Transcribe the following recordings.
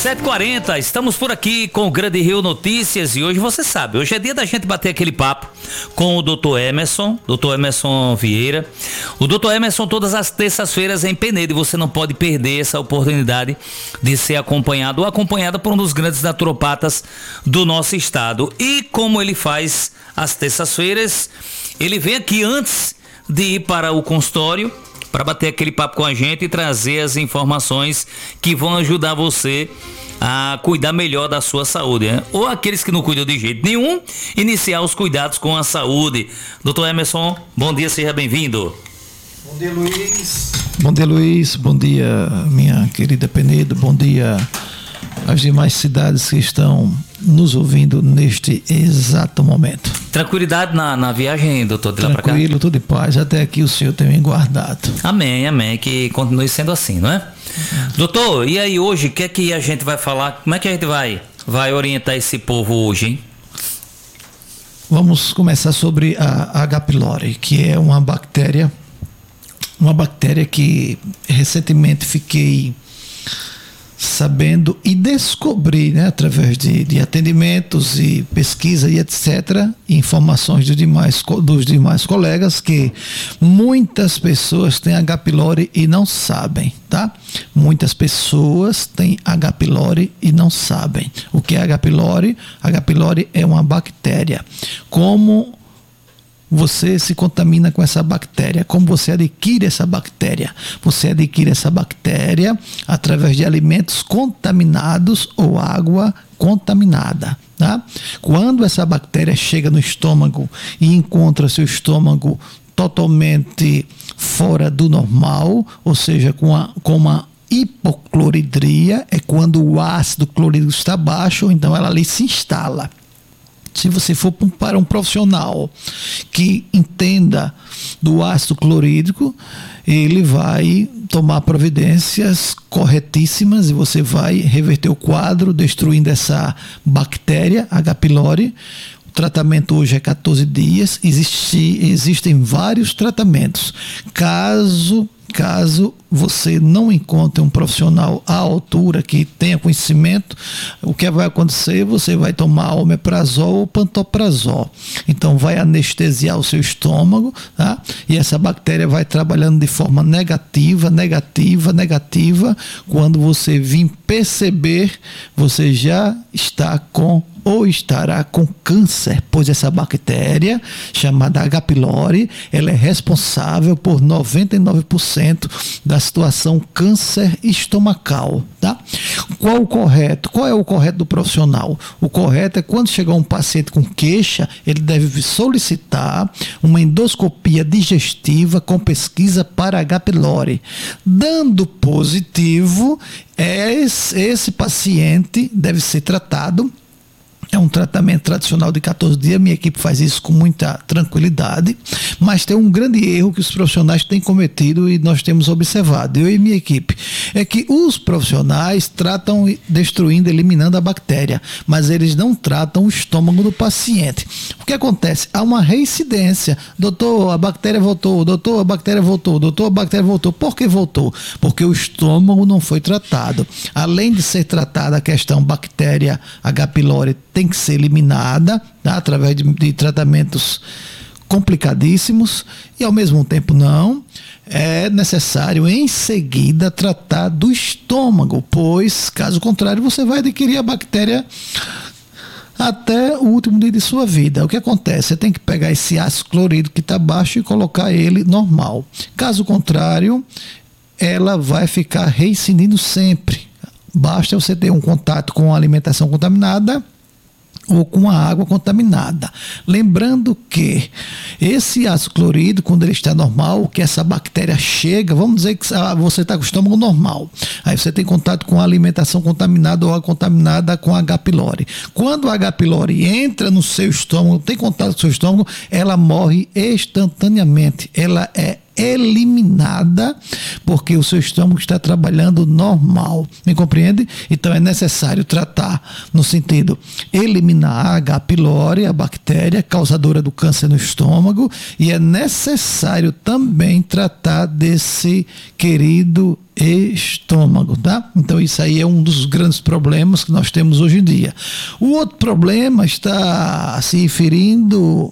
7h40, estamos por aqui com o Grande Rio Notícias e hoje você sabe, hoje é dia da gente bater aquele papo com o Dr. Emerson Vieira. O Dr. Emerson todas as terças-feiras em Penedo e você não pode perder essa oportunidade de ser acompanhado ou acompanhada por um dos grandes naturopatas do nosso estado. E como ele faz às terças-feiras, ele vem aqui antes de ir para o consultório para bater aquele papo com a gente e trazer as informações que vão ajudar você a cuidar melhor da sua saúde, né? Ou aqueles que não cuidam de jeito nenhum, iniciar os cuidados com a saúde. Dr. Emerson, bom dia, seja bem-vindo. Bom dia, Luiz. Bom dia, Luiz. Bom dia, minha querida Penedo. Bom dia às demais cidades que estão nos ouvindo neste exato momento. Tranquilidade na viagem, doutor, de lá para cá? Tranquilo, tudo em paz. Até aqui o Senhor tem me guardado. Amém, amém. Que continue sendo assim, não é? Doutor, e aí hoje, o que é que a gente vai falar? Como é que a gente vai orientar esse povo hoje, hein? Vamos começar sobre a H. pylori, que é uma bactéria que recentemente fiquei sabendo e descobri, né, através de atendimentos e pesquisa e etc., informações dos demais colegas, que muitas pessoas têm H. pylori e não sabem, tá? Muitas pessoas têm H. pylori e não sabem. O que é H. pylori? H. pylori é uma bactéria. Como você se contamina com essa bactéria? Como você adquire essa bactéria? Você adquire essa bactéria através de alimentos contaminados ou água contaminada, tá? Quando essa bactéria chega no estômago e encontra seu estômago totalmente fora do normal, ou seja, com uma hipocloridria, é quando o ácido clorídrico está baixo, então ela ali se instala. Se você for para um profissional que entenda do ácido clorídrico, ele vai tomar providências corretíssimas e você vai reverter o quadro, destruindo essa bactéria H. pylori. O tratamento hoje é 14 dias. Existem vários tratamentos. Caso você não encontre um profissional à altura que tenha conhecimento, o que vai acontecer? Você vai tomar omeprazol ou pantoprazol. Então vai anestesiar o seu estômago, tá? E essa bactéria vai trabalhando de forma negativa. Quando você vir perceber, você já está com ou estará com câncer, pois essa bactéria, chamada H. pylori, ela é responsável por 99% da situação câncer estomacal, tá? Qual é o correto do profissional? O correto é quando chegar um paciente com queixa, ele deve solicitar uma endoscopia digestiva com pesquisa para H. pylori. Dando positivo, esse paciente deve ser tratado. É um tratamento tradicional de 14 dias, minha equipe faz isso com muita tranquilidade, mas tem um grande erro que os profissionais têm cometido e nós temos observado, eu e minha equipe, é que os profissionais tratam destruindo, eliminando a bactéria, mas eles não tratam o estômago do paciente. O que acontece? Há uma reincidência. Doutor, a bactéria voltou. Doutor, a bactéria voltou. Doutor, a bactéria voltou. Por que voltou? Porque o estômago não foi tratado. Além de ser tratada a questão bactéria H. pylori, tem que ser eliminada, tá? Através de tratamentos complicadíssimos, e ao mesmo tempo não é necessário em seguida tratar do estômago, pois caso contrário você vai adquirir a bactéria até o último dia de sua vida. O que acontece? Você tem que pegar esse ácido clorídrico que está baixo e colocar ele normal. Caso contrário, ela vai ficar reincidindo sempre. Basta você ter um contato com a alimentação contaminada ou com a água contaminada. Lembrando que esse ácido clorídrico, quando ele está normal, que essa bactéria chega, vamos dizer que você está com o estômago normal, aí você tem contato com a alimentação contaminada ou água contaminada com H. pylori. Quando a H. pylori entra no seu estômago, tem contato com o seu estômago, ela morre instantaneamente. Ela é eliminada, porque o seu estômago está trabalhando normal. Me compreende? Então é necessário tratar no sentido eliminar a H. pylori, a bactéria causadora do câncer no estômago, e é necessário também tratar desse querido estômago, tá? Então isso aí é um dos grandes problemas que nós temos hoje em dia. O outro problema está se referindo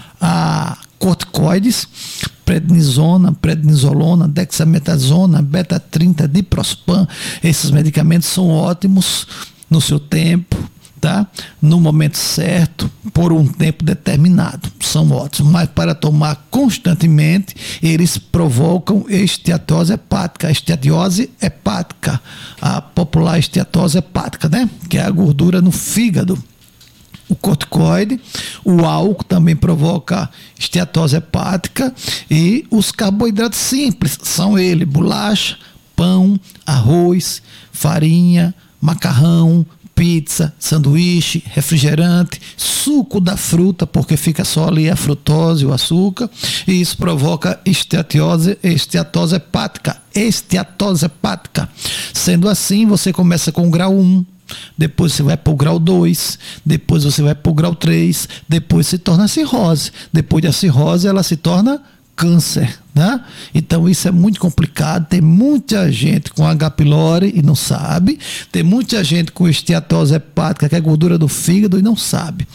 a corticoides, prednisona, prednisolona, dexametasona, beta-30, diprospan. Esses medicamentos são ótimos no seu tempo, tá? No momento certo, por um tempo determinado. São ótimos, mas para tomar constantemente, eles provocam esteatose hepática. A esteatose hepática, a popular esteatose hepática, né? Que é a gordura no fígado. O corticoide, o álcool também provoca esteatose hepática, e os carboidratos simples são ele: bolacha, pão, arroz, farinha, macarrão, pizza, sanduíche, refrigerante, suco da fruta, porque fica só ali a frutose, o açúcar, e isso provoca esteatose hepática. Esteatose hepática. Sendo assim, você começa com o grau 1, depois você vai para o grau 2, depois você vai para o grau 3, depois se torna cirrose. Depois da cirrose, ela se torna câncer, né? Então isso é muito complicado. Tem muita gente com H. pylori e não sabe. Tem muita gente com esteatose hepática, que é gordura do fígado, e não sabe.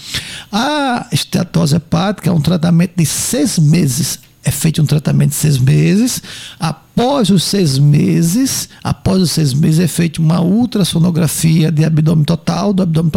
A esteatose hepática é um tratamento de 6 meses. É feito um tratamento de 6 meses. Após os 6 meses é feita uma ultrassonografia de abdômen total,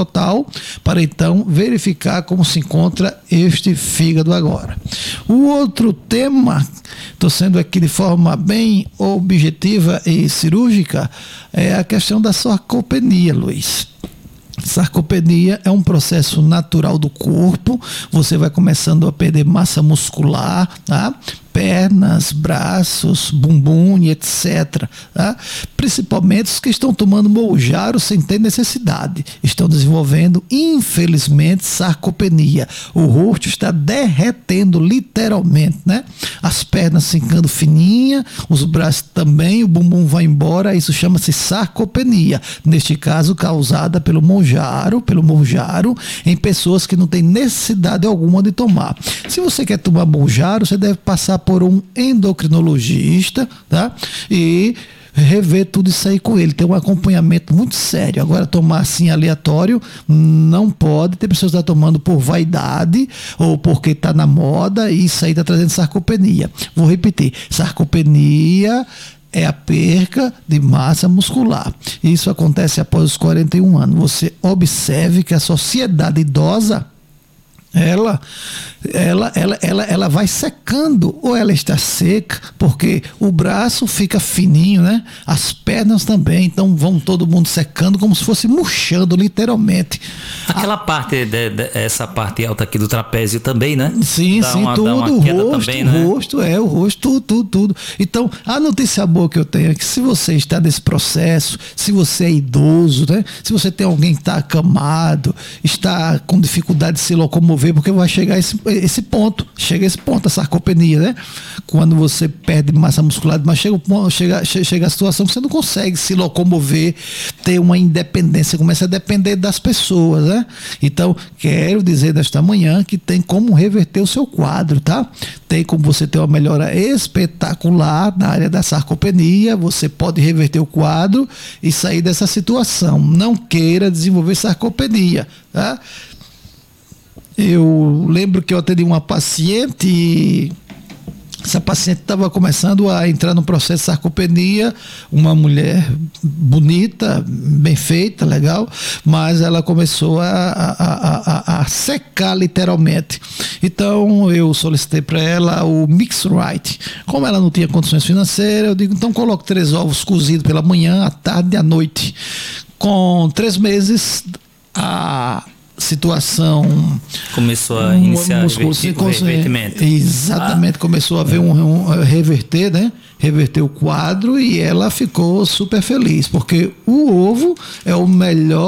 para então verificar como se encontra este fígado agora. O outro tema, estou sendo aqui de forma bem objetiva e cirúrgica, é a questão da sarcopenia, Luiz. Sarcopenia é um processo natural do corpo. Você vai começando a perder massa muscular, tá? Pernas, braços, bumbum e etc. Tá? Principalmente os que estão tomando Mounjaro sem ter necessidade. Estão desenvolvendo, infelizmente, sarcopenia. O rosto está derretendo literalmente, né? As pernas ficando fininhas, os braços também, o bumbum vai embora. Isso chama-se sarcopenia. Neste caso, causada pelo Mounjaro, em pessoas que não têm necessidade alguma de tomar. Se você quer tomar Mounjaro, você deve passar por um endocrinologista, tá? E rever tudo isso aí com ele, ter um acompanhamento muito sério. Agora, tomar assim aleatório não pode. Tem pessoas que estão tomando por vaidade ou porque está na moda, e isso aí está trazendo sarcopenia. Vou repetir: sarcopenia é a perca de massa muscular. Isso acontece após os 41 anos. Você observe que a sociedade idosa, ela vai secando, ou ela está seca, porque o braço fica fininho, né? As pernas também, então vão todo mundo secando como se fosse murchando, literalmente. Aquela parte, essa parte alta aqui do trapézio também, né? Sim, tudo, o rosto, tudo. Então, a notícia boa que eu tenho é que, se você está nesse processo, se você é idoso, né? Se você tem alguém que está acamado, está com dificuldade de se locomover, porque vai chegar esse ponto, a sarcopenia, né? Quando você perde massa muscular, mas chega a situação que você não consegue se locomover, ter uma independência, começa a depender das pessoas, né? Então, quero dizer desta manhã que tem como reverter o seu quadro, tá? Tem como você ter uma melhora espetacular na área da sarcopenia. Você pode reverter o quadro e sair dessa situação. Não queira desenvolver sarcopenia, tá? Eu lembro que eu atendi uma paciente e essa paciente estava começando a entrar no processo de sarcopenia, uma mulher bonita, bem feita, legal, mas ela começou a secar literalmente. Então eu solicitei para ela o Mix Right. Como ela não tinha condições financeiras, eu digo: então coloque 3 ovos cozidos pela manhã, à tarde e à noite. Com 3 meses, a situação começou a iniciar revertimento. Exatamente, começou a haver reverter, né? Reverter o quadro, e ela ficou super feliz, porque o ovo é o melhor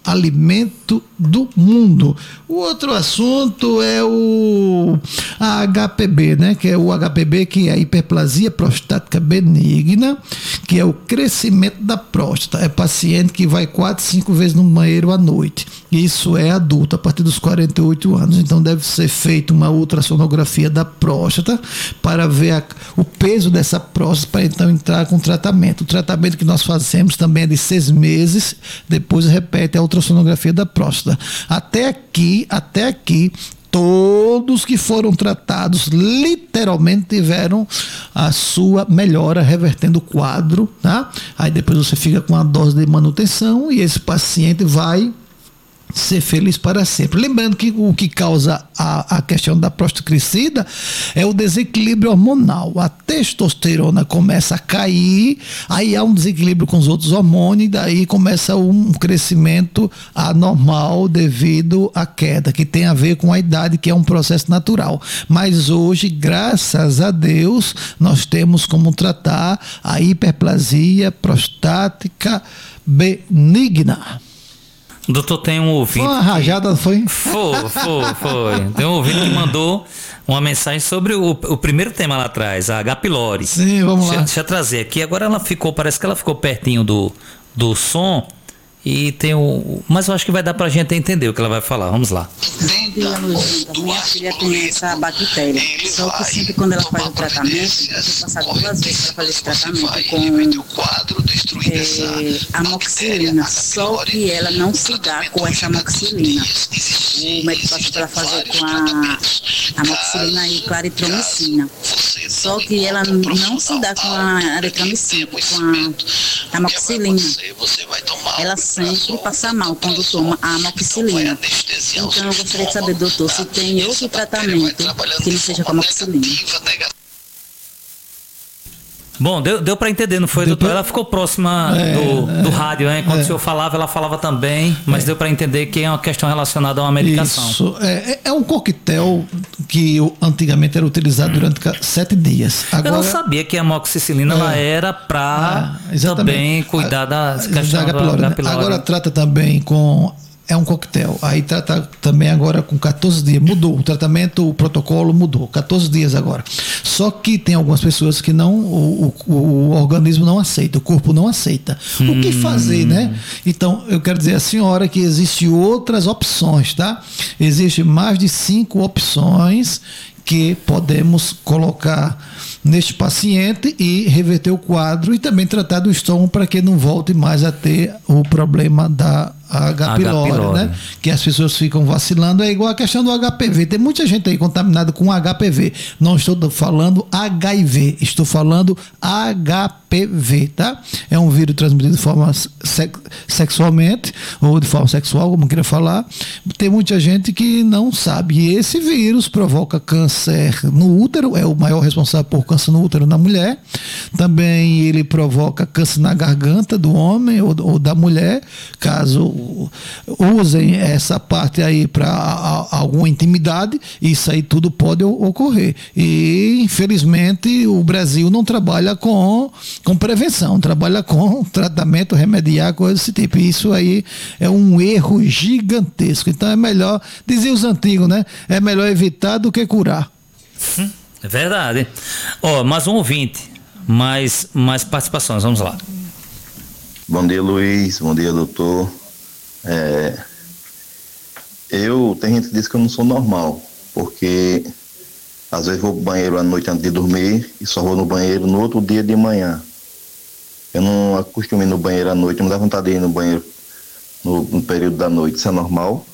alimento do mundo. O outro assunto é a HPB, né? Que é o HPB, que é a hiperplasia prostática benigna, que é o crescimento da próstata. É paciente que vai 4, 5 vezes no banheiro à noite. Isso é adulto, a partir dos 48 anos. Então deve ser feita uma ultrassonografia da próstata para ver o peso dessa próstata, para então entrar com tratamento. O tratamento que nós fazemos também é de 6 meses, depois repete a ultrassonografia da próstata. Até aqui, todos que foram tratados literalmente tiveram a sua melhora, revertendo o quadro, tá? Aí depois você fica com a dose de manutenção e esse paciente vai ser feliz para sempre. Lembrando que o que causa a questão da próstata crescida é o desequilíbrio hormonal. A testosterona começa a cair, aí há um desequilíbrio com os outros hormônios, e daí começa um crescimento anormal devido à queda, que tem a ver com a idade, que é um processo natural. Mas hoje, graças a Deus, nós temos como tratar a hiperplasia prostática benigna. Doutor, tem um ouvinte. Foi uma rajada, foi? Foi. Tem um ouvinte que mandou uma mensagem sobre o primeiro tema lá atrás, a H. pylori. Sim, vamos lá. Deixa eu trazer aqui. Agora parece que ela ficou pertinho do som e tem mas eu acho que vai dar pra gente entender o que ela vai falar. Vamos lá. Minha filha tem essa bactéria, só que sempre quando ela faz o tratamento, eu tenho passado 2 vezes para fazer esse tratamento com amoxicilina, só que ela não se dá com essa amoxicilina. O médico passa para fazer com a amoxicilina e claritromicina, só que ela não se dá com a eritromicina, com a amoxicilina. Ela sempre passa mal quando toma a amoxicilina. Então eu gostaria de saber, doutor, se tem outro tratamento que não seja com amoxicilina. Bom, deu para entender, não foi, doutor? Ela ficou próxima do rádio, né? Quando o senhor falava, ela falava também, mas deu para entender que é uma questão relacionada a uma medicação. Isso, é um coquetel que antigamente era utilizado durante 7 dias. Agora, eu não sabia que a amoxicilina ela era para também cuidar das questões da H. pylori. Agora trata também com... É um coquetel. Aí trata também agora com 14 dias. Mudou o tratamento, o protocolo mudou. 14 dias agora. Só que tem algumas pessoas que não, o organismo não aceita, o corpo não aceita. O que fazer, né? Então, eu quero dizer à senhora que existem outras opções, tá? Existem mais de 5 opções que podemos colocar neste paciente e reverter o quadro e também tratar do estômago para que não volte mais a ter o problema da H. pylori, né? Que as pessoas ficam vacilando, é igual a questão do HPV. Tem muita gente aí contaminada com HPV. Não estou falando HIV, estou falando HPV, tá? É um vírus transmitido de forma sexualmente, ou de forma sexual, como queira falar. Tem muita gente que não sabe. E esse vírus provoca câncer no útero, é o maior responsável por câncer no útero na mulher. Também ele provoca câncer na garganta do homem ou da mulher, caso usem essa parte aí para alguma intimidade. Isso aí tudo pode ocorrer. E infelizmente o Brasil não trabalha com prevenção, trabalha com tratamento, remediar, coisas desse tipo. E isso aí é um erro gigantesco. Então é melhor, diziam os antigos, né? É melhor evitar do que curar. É verdade. Mais um ouvinte, mais participações, vamos lá. Bom dia, Luiz. Bom dia, doutor. Tem gente que diz que eu não sou normal, porque às vezes vou pro banheiro à noite antes de dormir e só vou no banheiro no outro dia de manhã. Eu não acostumo ir no banheiro à noite, não dá vontade de ir no banheiro no período da noite. Isso é normal?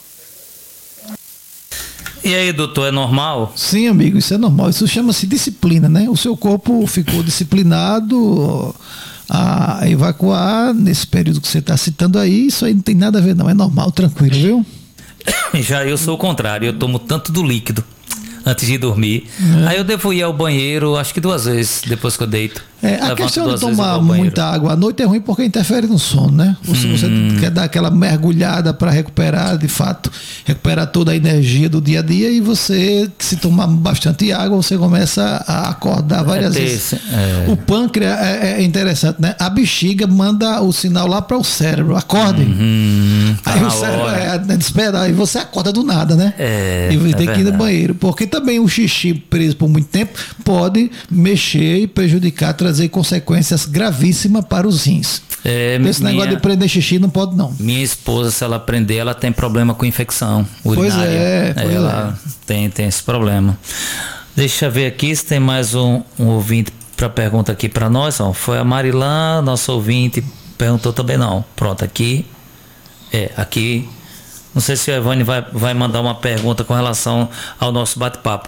E aí, doutor, é normal? Sim, amigo, isso é normal. Isso chama-se disciplina, né? O seu corpo ficou disciplinado a evacuar nesse período que você está citando aí. Isso aí não tem nada a ver, não. É normal, tranquilo, viu? Já eu sou o contrário. Eu tomo tanto do líquido antes de dormir. Aí eu devo ir ao banheiro, acho que 2 vezes depois que eu deito. A questão de tomar muita água à noite é ruim porque interfere no sono, né? Se você quer dar aquela mergulhada para recuperar, de fato, recuperar toda a energia do dia a dia, e você, se tomar bastante água, você começa a acordar várias vezes. O pâncreas é interessante, né? A bexiga manda o sinal lá para o cérebro, acordem. Aí o cérebro desespera, aí você acorda do nada, né? E tem que ir no banheiro, porque também o xixi preso por muito tempo pode mexer e prejudicar, trazer consequências gravíssimas para os rins. Esse negócio de prender xixi não pode, não. Minha esposa, se ela prender, ela tem problema com infecção urinária. Ela tem esse problema. Deixa eu ver aqui se tem mais um ouvinte para pergunta aqui para nós. Ó. Foi a Marilã, nosso ouvinte, perguntou também não. Pronto, aqui. Aqui. Não sei se o Evane vai mandar uma pergunta com relação ao nosso bate-papo.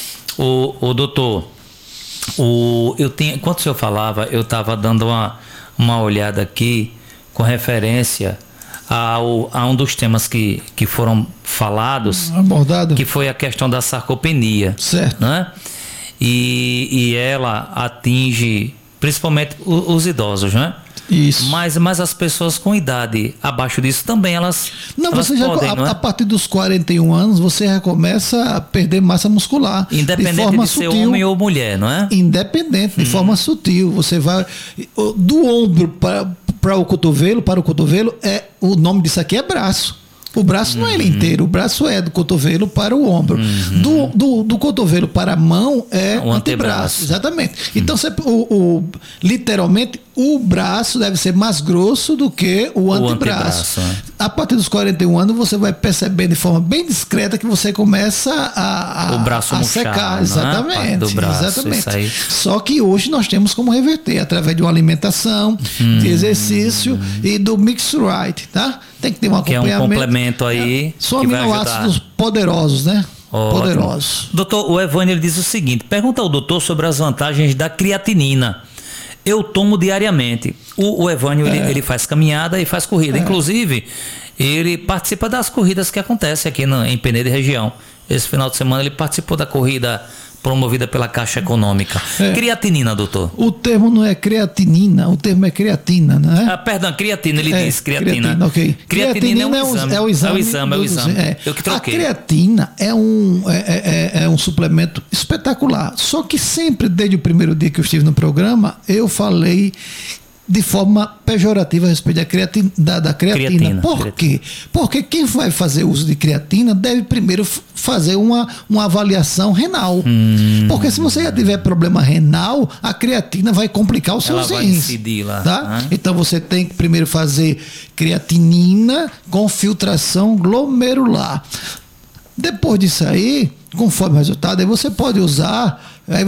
O doutor, enquanto o senhor falava, eu estava dando uma olhada aqui com referência a um dos temas que foram falados, abordado, que foi a questão da sarcopenia. Certo. Né? E ela atinge principalmente os idosos, né? Isso. Mas as pessoas com idade abaixo disso também, elas você podem, já, não é? A partir dos 41 anos, você já começa a perder massa muscular. Independente de forma ser sutil, homem ou mulher, não é? Independente, de forma sutil. Você vai do ombro para o cotovelo, o nome disso aqui é braço. O braço não é ele inteiro, o braço é do cotovelo para o ombro. Do cotovelo para a mão é o antebraço. Exatamente. Então, literalmente, o braço deve ser mais grosso do que o antebraço. A partir dos 41 anos, você vai perceber de forma bem discreta que você começa o braço a secar. Murchar, exatamente. Do braço, exatamente. Isso aí. Só que hoje nós temos como reverter através de uma alimentação, de exercício e do Mixed Right, tá? Tem que ter um acompanhamento. Que é um complemento aí. São aminoácidos poderosos, né? Ótimo. Poderosos. Doutor, o Evânio, ele diz o seguinte: pergunta ao doutor sobre as vantagens da creatinina. Eu tomo diariamente. O Evânio, ele faz caminhada e faz corrida. Inclusive, ele participa das corridas que acontecem aqui em Peneira e região. Esse final de semana ele participou da corrida promovida pela Caixa Econômica. Creatinina, doutor. O termo não é creatinina, o termo é creatina, né? Perdão, creatina, ele diz creatina. Ok. Creatinina é o exame. Eu que troquei. A creatina é um suplemento espetacular. Só que sempre, desde o primeiro dia que eu estive no programa, eu falei de forma pejorativa a respeito da creatina. Por quê? Porque quem vai fazer uso de creatina deve primeiro fazer uma avaliação renal. Porque se você já tiver problema renal, a creatina vai complicar os seus rins. Vai incidir lá. Tá? Então você tem que primeiro fazer creatinina com filtração glomerular. Depois disso aí, conforme o resultado, aí você pode usar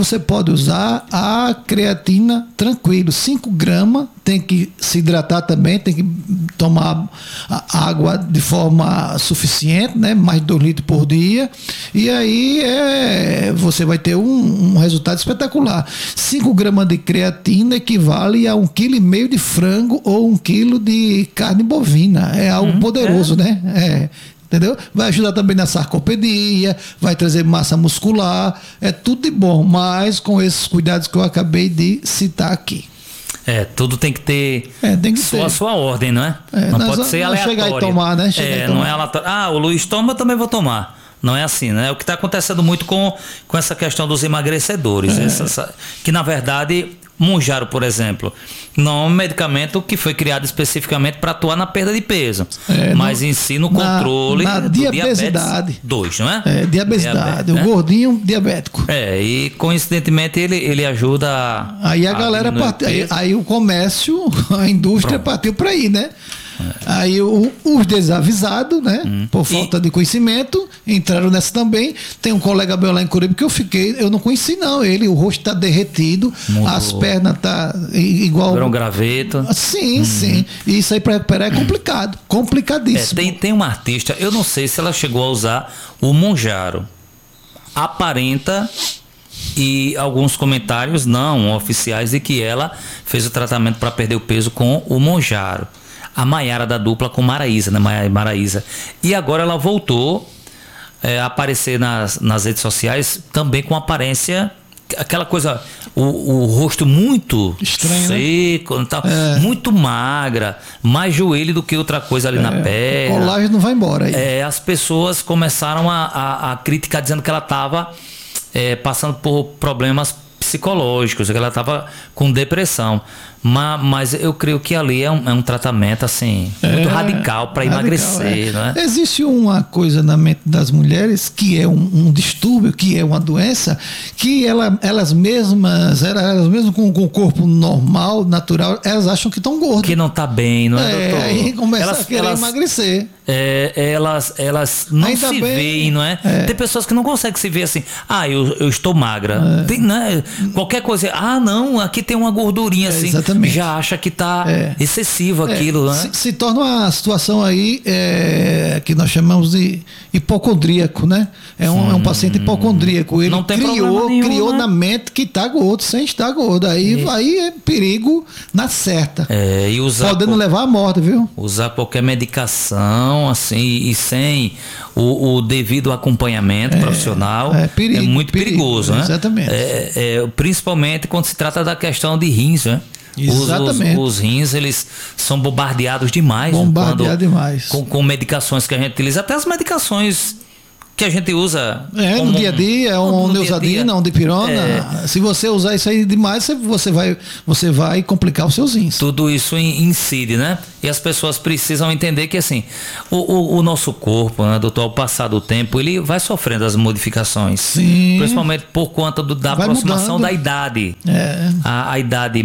a creatina tranquilo, 5 gramas, tem que se hidratar também, tem que tomar água de forma suficiente, né? Mais de 2 litros por dia, e aí você vai ter um resultado espetacular. 5 gramas de creatina equivale a 1,5 kg de frango ou 1 kg de carne bovina, é algo poderoso, né? Entendeu? Vai ajudar também na sarcopenia, vai trazer massa muscular, é tudo de bom, mas com esses cuidados que eu acabei de citar aqui. Tudo tem que ter a sua ordem, não é? Não pode ser aleatório. Chegar e tomar, né? Não é aleatório. O Luiz toma, eu também vou tomar. Não é assim, né? É o que está acontecendo muito com essa questão dos emagrecedores. Que, na verdade, Mounjaro, por exemplo, não é um medicamento que foi criado especificamente para atuar na perda de peso, mas em si no controle na do diabetes 2, não é? Diabetes, o gordinho diabético. E coincidentemente ele ajuda aí a galera aí o comércio, a indústria partiu para aí, né? Aí os desavisados, né? Por falta de conhecimento, entraram nessa também. Tem um colega meu lá em Curibe que eu não conheci não, o rosto tá derretido, as pernas tá igual... Virou um graveto. Sim. E isso aí para recuperar é complicado, complicadíssimo. Tem uma artista, eu não sei se ela chegou a usar o Mounjaro. Aparenta, e alguns comentários não oficiais, de que ela fez o tratamento para perder o peso com o Mounjaro. A Maiara da dupla com Maraísa, né? Maraísa. E agora ela voltou a aparecer nas redes sociais também com aparência aquela coisa, o rosto muito estranho, seco, né? Muito magra, mais joelho do que outra coisa ali na perna. O colágeno não vai embora aí. As pessoas começaram a criticar dizendo que ela estava passando por problemas psicológicos, que ela estava com depressão. Mas eu creio que ali é um tratamento assim muito radical para emagrecer, né? Existe uma coisa na mente das mulheres que é um distúrbio, que é uma doença, que elas mesmas com o corpo normal, natural, elas acham que estão gordas. Que não está bem, não é, doutor? Aí começa a querer emagrecer. Elas não ainda se veem, não é? Tem pessoas que não conseguem se ver assim. Eu estou magra. Tem, né? Qualquer coisa. Não, aqui tem uma gordurinha assim. Exatamente. Já acha que está excessivo aquilo, né? Se torna uma situação aí que nós chamamos de hipocondríaco, né? É um paciente hipocondríaco. Ele não tem criou né? Na mente que está gordo sem estar gordo. Aí é perigo na certa. E podendo levar à morte, viu? Usar qualquer medicação assim e sem o devido acompanhamento profissional é muito perigoso, né? Exatamente. Principalmente quando se trata da questão de rins, né? Exatamente. Os rins, eles são bombardeados demais. Demais. Com medicações que a gente utiliza, até as medicações que a gente usa no dia a dia, um Neusadina, um Dipirona. Se você usar isso aí demais, você vai complicar os seus rins. Tudo isso incide, né? E as pessoas precisam entender que assim, o nosso corpo, né, doutor, ao passar do tempo, ele vai sofrendo as modificações. Sim. Principalmente por conta da aproximação da idade. A idade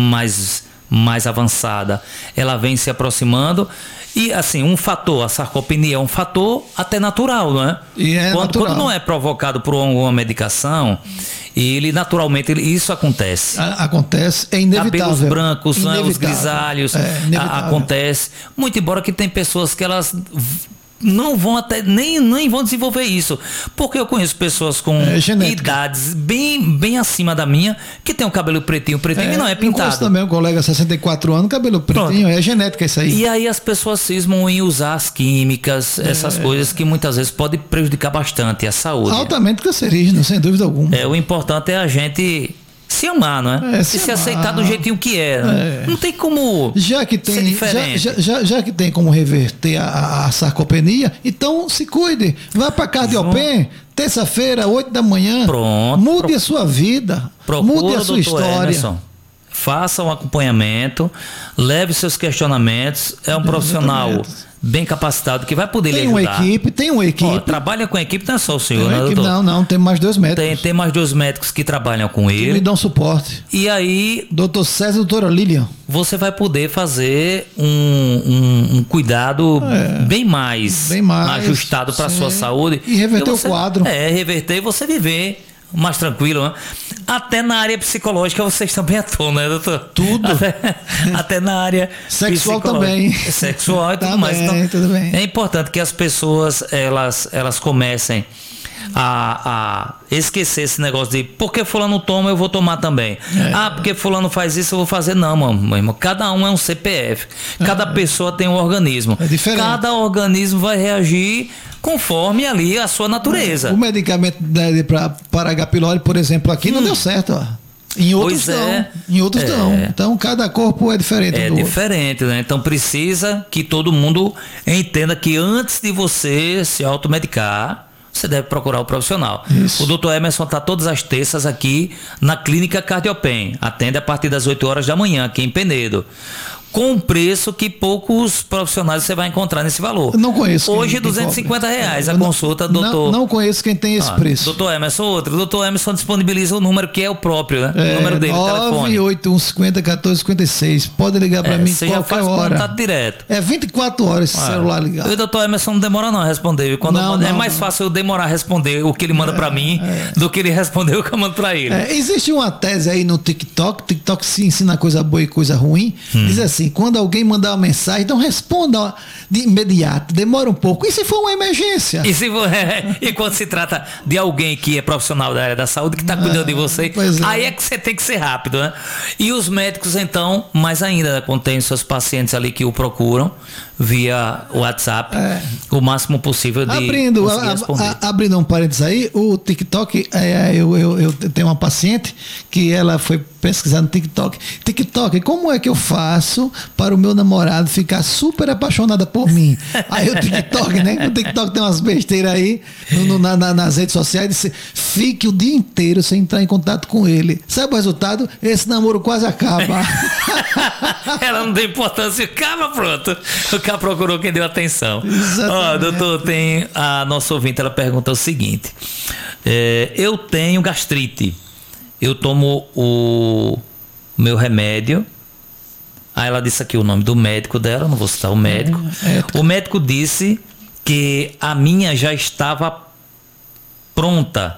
mais avançada, ela vem se aproximando. E assim, a sarcopenia é um fator até natural, não é? Quando não é provocado por alguma medicação, ele naturalmente isso acontece. Acontece, é inevitável. Cabelos brancos, né, os grisalhos, acontece. Muito embora que tem pessoas que elas não vão nem vão desenvolver isso, porque eu conheço pessoas com idades bem acima da minha que tem um cabelo pretinho e não é pintado. Eu conheço também um colega 64 anos, cabelo pretinho. É genética isso aí. E aí as pessoas cismam em usar as químicas, essas coisas que muitas vezes podem prejudicar bastante a saúde. Altamente cancerígeno, sem dúvida alguma. O importante é a gente se amar, não é? E se aceitar do jeitinho que é. Não tem como ser diferente. Já que tem como reverter a sarcopenia, então se cuide. Vai para Cardiopen, terça-feira, 8 da manhã. Pronto. Mude a sua vida. Mude a sua história. Emerson. Faça um acompanhamento, leve seus questionamentos. É um profissional bem capacitado que vai poder lhe ajudar. Tem uma equipe. Trabalha com a equipe, não é só o senhor, né, doutor? Não, tem mais 2 médicos. Tem mais 2 médicos que trabalham com ele. Que me dão suporte. E aí, doutor César e doutora Lilian. Você vai poder fazer um cuidado bem mais ajustado para a sua saúde. E reverter o quadro. Reverter e você viver mais tranquilo, né? Até na área psicológica vocês também atuam, né, doutor? Tudo. Até na área sexual também. Sexual e tudo mais. Então, tudo bem. É importante que as pessoas elas comecem a esquecer esse negócio de porque fulano toma, eu vou tomar também. Porque fulano faz isso, eu vou fazer. Não, meu irmão. Cada um é um CPF. Cada pessoa tem um organismo. É diferente. Cada organismo vai reagir conforme ali a sua natureza. O medicamento para H. pylori, por exemplo, aqui não deu certo, ó. Em outros não. Então cada corpo é diferente. É diferente, né? Então precisa que todo mundo entenda que antes de você se automedicar, você deve procurar o profissional. Isso. O Dr. Emerson está todas as terças aqui na Clínica Cardiopen. Atende a partir das 8 horas da manhã, aqui em Penedo. Com um preço que poucos profissionais você vai encontrar nesse valor. Eu não conheço. Hoje, R$250 a consulta, doutor. Não conheço quem tem esse preço. Doutor Emerson, outro. Doutor Emerson disponibiliza o número que é o próprio, né? O número dele, o telefone. 981501456. Pode ligar para mim qualquer hora. Contato direto. 24 horas esse celular ligado. O doutor Emerson não demora não a responder. É mais fácil eu demorar a responder o que ele manda para mim do que ele responder o que eu mando para ele. Existe uma tese aí no TikTok. TikTok se ensina coisa boa e coisa ruim. Diz assim, quando alguém mandar uma mensagem, não responda de imediato, demora um pouco. E se for uma emergência? E quando se trata de alguém que é profissional da área da saúde, que está cuidando de você, aí é que você tem que ser rápido, né? E os médicos, então, mais ainda, quando tem seus pacientes ali que o procuram, via WhatsApp o máximo possível de conseguir responder. Abrindo um parênteses aí, o TikTok, eu tenho uma paciente que ela foi pesquisar no TikTok. TikTok, como é que eu faço para o meu namorado ficar super apaixonado por mim? Aí o TikTok, né? O TikTok tem umas besteiras aí nas redes sociais, diz, fique o dia inteiro sem entrar em contato com ele. Sabe o resultado? Esse namoro quase acaba. Ela não tem importância, acaba, pronto. O cara procurou quem deu atenção. Doutor, tem a nossa ouvinte, ela pergunta o seguinte: eu tenho gastrite, eu tomo o meu remédio. Aí ela disse aqui o nome do médico dela, não vou citar o médico. O médico disse que a minha já estava pronta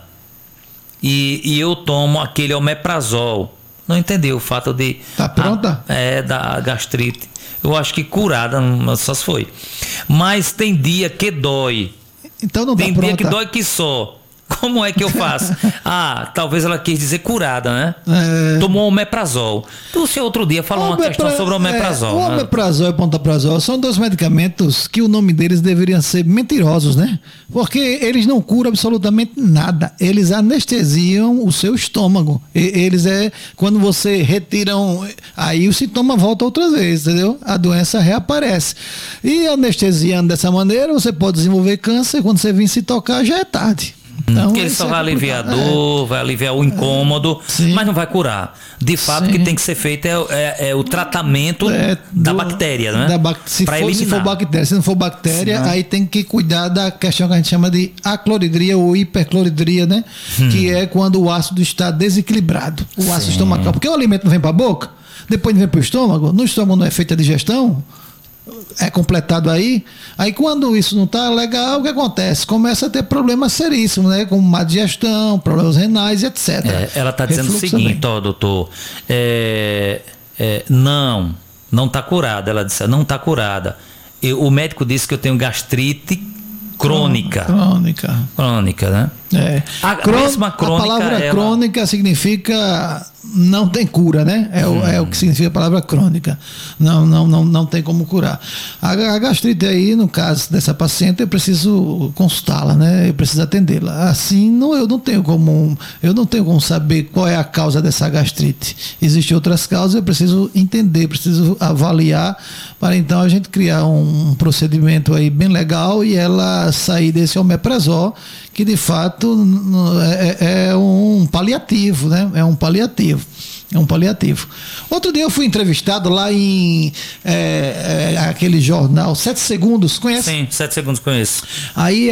e eu tomo aquele omeprazol. Não entendi o fato de... Tá pronta? Da gastrite. Eu acho que curada, só se foi. Mas tem dia que dói. Então não tá pronta. Tem dia que dói que só. Como é que eu faço? Talvez ela quis dizer curada, né? Tomou omeprazol. Tu, se outro dia falou uma questão sobre o omeprazol. O omeprazol e o pantoprazol são dois medicamentos que o nome deles deveria ser mentirosos, né? Porque eles não curam absolutamente nada. Eles anestesiam o seu estômago. Quando você retiram, aí o sintoma volta outra vez, entendeu? A doença reaparece. E anestesiando dessa maneira, você pode desenvolver câncer. Quando você vir se tocar, já é tarde. Então, porque ele só vai aliviar a dor, vai aliviar o incômodo, mas não vai curar. De fato, o que tem que ser feito é o tratamento da bactéria, né? Se for bactéria. Se não for bactéria, aí tem que cuidar da questão que a gente chama de acloridria ou hipercloridria, né? Que é quando o ácido está desequilibrado. O ácido estomacal. Porque o alimento não vem para a boca, depois não vem para o estômago, no estômago não é feita a digestão, é completado aí quando isso não está legal, o que acontece? Começa a ter problemas seríssimos, né? Como má digestão, problemas renais, etc. Ela está dizendo o seguinte, doutor, não está curada. Ela disse, não está curada. O médico disse que eu tenho gastrite crônica, né? A palavra crônica significa não tem cura, né? É o que significa a palavra crônica. Não tem como curar. A gastrite aí, no caso dessa paciente, eu preciso consultá-la, né? Eu preciso atendê-la. Assim, eu não tenho como saber qual é a causa dessa gastrite. Existem outras causas, eu preciso entender, preciso avaliar, para então a gente criar um procedimento aí bem legal e ela sair desse omeprazol, que de fato é um paliativo, né? É um paliativo. Outro dia eu fui entrevistado lá em aquele jornal 7 Segundos, conhece? Sim, 7 Segundos conheço. Aí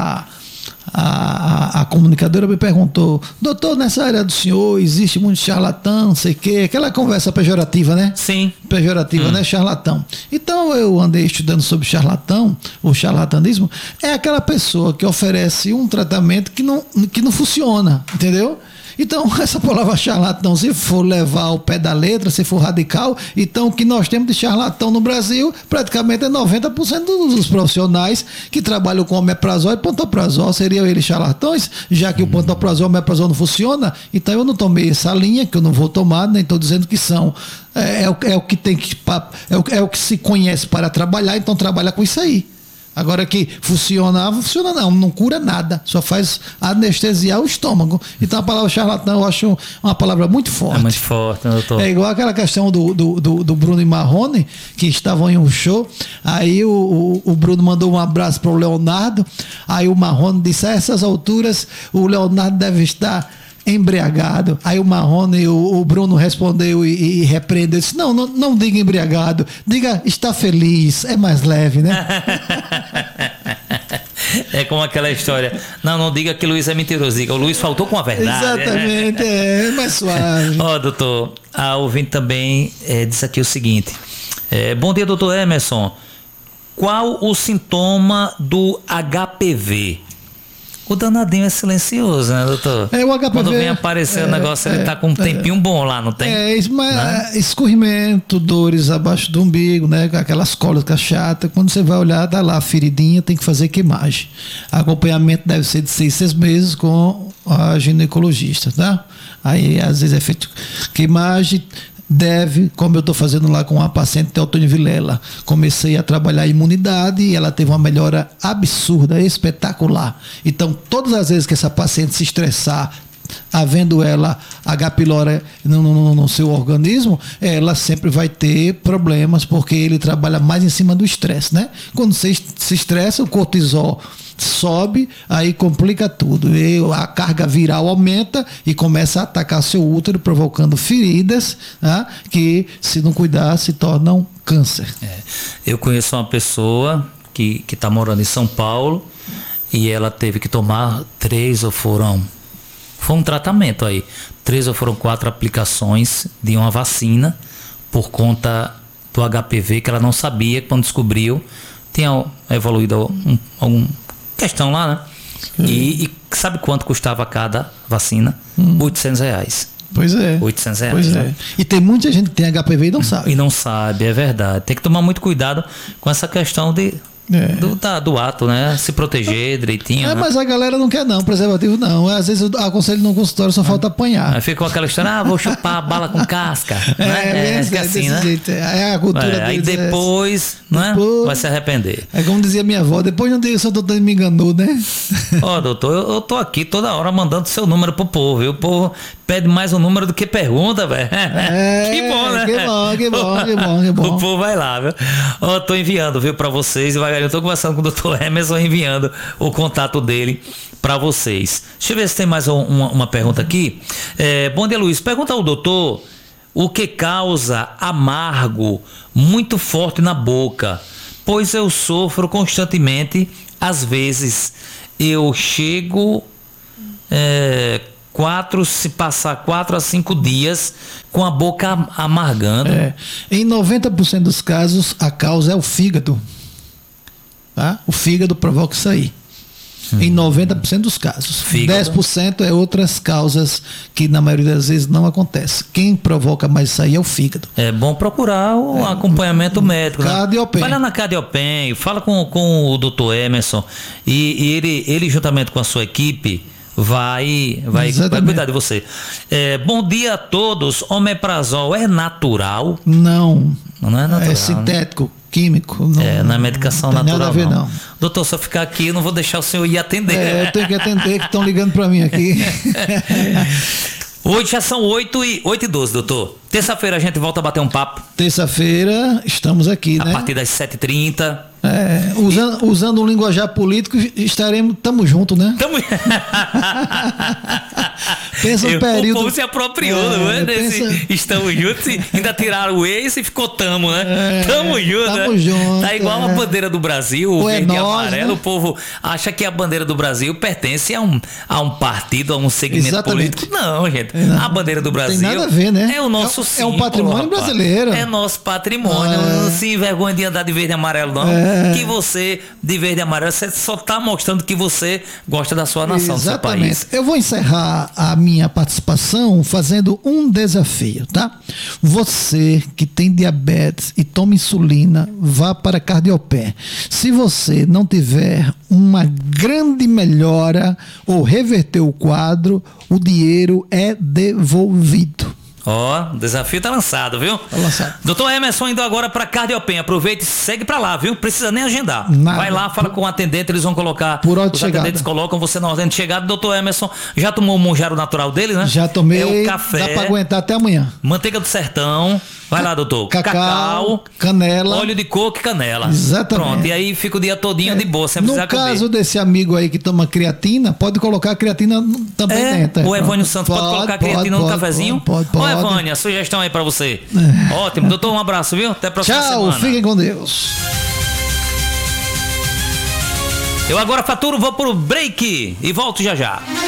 a comunicadora me perguntou: doutor, nessa área do senhor existe muito charlatão, não sei o quê, aquela conversa pejorativa, né? Sim. Pejorativa, né? Charlatão. Então eu andei estudando sobre charlatão. O charlatanismo é aquela pessoa que oferece um tratamento que não funciona, entendeu? Então, essa palavra charlatão, se for levar ao pé da letra, se for radical, então o que nós temos de charlatão no Brasil, praticamente é 90% dos profissionais que trabalham com omeprazol e pantoprazol, seriam eles charlatões, já que o pantoprazol e o omeprazol não funciona. Então eu não tomei essa linha, que eu não vou tomar, nem estou dizendo que são. É o que tem que é o que se conhece para trabalhar, então trabalha com isso aí. Agora que funciona não cura nada, só faz anestesiar o estômago. Então a palavra charlatão eu acho uma palavra muito forte. É muito forte, né, doutor? É igual aquela questão do Bruno e Marrone, que estavam em um show, aí o Bruno mandou um abraço para o Leonardo, aí o Marrone disse: a essas alturas o Leonardo deve estar embriagado. Aí o Marrone, o Bruno respondeu e repreendeu, disse: não diga embriagado, diga está feliz, é mais leve, né? É como aquela história, não diga que Luiz é mentiroso, diga o Luiz faltou com a verdade. Exatamente, é mais suave. Doutor, a ouvinte também disse aqui o seguinte: bom dia, doutor Emerson, qual o sintoma do HPV? O danadinho é silencioso, né, doutor? O HPV, quando vem aparecer o negócio, ele tá com um tempinho bom lá, não tem? Escorrimento, dores abaixo do umbigo, né? Aquelas cólicas chatas. Quando você vai olhar, tá lá a feridinha, tem que fazer queimagem. Acompanhamento deve ser de 6 meses com a ginecologista, tá? Aí, às vezes, é feito queimagem, deve, como eu estou fazendo lá com a paciente Teotônia Vilela, comecei a trabalhar a imunidade e ela teve uma melhora absurda, espetacular. Então, todas as vezes que essa paciente se estressar, havendo ela H. pylori no seu organismo, ela sempre vai ter problemas, porque ele trabalha mais em cima do estresse, né? Quando você se estressa, o cortisol sobe, aí complica tudo. E a carga viral aumenta e começa a atacar seu útero, provocando feridas, né, que, se não cuidar, se tornam câncer. Eu conheço uma pessoa que está morando em São Paulo e ela teve que tomar 3 ou foram... Foi um tratamento aí. 3 ou foram 4 aplicações de uma vacina por conta do HPV, que ela não sabia. Quando descobriu, tinha evoluído alguma questão lá, né? E sabe quanto custava cada vacina? R$800. Pois é. R$800. Pois né? E tem muita gente que tem HPV e não sabe. E não sabe, é verdade. Tem que tomar muito cuidado com essa questão do ato, né? Se proteger direitinho. Né? Mas a galera não quer não, preservativo não. Às vezes eu aconselho no consultório, só falta apanhar. Aí fica aquela história, vou chupar a bala com casca. Né? Assim, né? Jeito. É a cultura deles. Aí depois, né? Vai se arrepender. É como dizia minha avó, depois não diga que o seu doutor me enganou, né? Ó, doutor, eu tô aqui toda hora mandando seu número pro povo, viu? O povo pede mais um número do que pergunta, velho. Que bom, né? Que bom. O povo vai lá, viu? Ó, tô enviando, viu, pra vocês. Eu tô conversando com o Dr. Emerson, enviando o contato dele pra vocês. Deixa eu ver se tem mais uma pergunta aqui. Bom dia, Luiz. Pergunta ao doutor o que causa amargo muito forte na boca, pois eu sofro constantemente. Às vezes eu chego... se passar 4 a 5 dias com a boca amargando. Em 90% dos casos, a causa é o fígado. Tá? O fígado provoca isso aí. Em 90% dos casos. Fígado. 10% é outras causas que na maioria das vezes não acontece. Quem provoca mais isso aí é o fígado. É bom procurar o acompanhamento médico. Cardiopen. Vai lá na Cardiopen, fala com o Dr. Emerson e ele juntamente com a sua equipe vai cuidar de você. Bom dia a todos. Omeprazol é natural? Não é natural. É sintético, químico. Não é medicação natural. Nada a ver, não. Doutor, se eu ficar aqui, eu não vou deixar o senhor ir atender. Eu tenho que atender, que estão ligando para mim aqui. Hoje já são 8h12, doutor. Terça-feira a gente volta a bater um papo. Terça-feira estamos aqui, a partir das 7h30. Usando um linguajar político, estamos juntos, né? Pensa um período. O povo se apropriou, estamos juntos, e ainda tiraram o ex e ficou tamo, né? Tamo junto. Tá igual uma bandeira do Brasil, o verde e amarelo. Né? O povo acha que a bandeira do Brasil pertence a um partido, a um segmento político. Não, gente. A bandeira do Brasil tem nada a ver, né? É o nosso símbolo, um patrimônio brasileiro. É nosso patrimônio. Não se envergonha de andar de verde e amarelo, não. Que você, de verde e amarelo, você só está mostrando que você gosta da sua nação, do seu país. Eu vou encerrar a minha participação fazendo um desafio, tá? Você que tem diabetes e toma insulina, vá para a Cardiopen. Se você não tiver uma grande melhora ou reverter o quadro, o dinheiro é devolvido. O desafio tá lançado, viu? Tá lançado. Doutor Emerson indo agora para Cardiopen. Aproveite e segue para lá, viu? Precisa nem agendar. Nada. Vai lá, fala com o atendente, eles vão colocar. Por ordem de chegada. Os atendentes colocam você na ordem de chegada. Doutor Emerson já tomou o monjaro natural dele, né? Já tomei. É o café. Dá para aguentar até amanhã. Manteiga do sertão. Vai lá, doutor. Cacau, canela. Óleo de coco e canela. Exatamente. Pronto, e aí fica o dia todinho de boa, sem precisar comer. No caso desse amigo aí que toma creatina, pode colocar a creatina também dentro. O Evânio Santos pode colocar a creatina no cafezinho? Pode. Ô, Evânia, sugestão aí pra você. Ótimo. Doutor, um abraço, viu? Até a próxima semana. Tchau, fiquem com Deus. Eu agora faturo, vou pro break e volto já já.